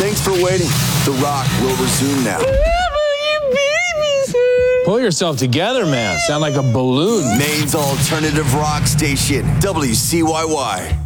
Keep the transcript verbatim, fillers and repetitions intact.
Thanks for waiting. The Rock will resume now. Pull yourself together, man. Sound like a balloon. Maine's alternative rock station, W C Y Y.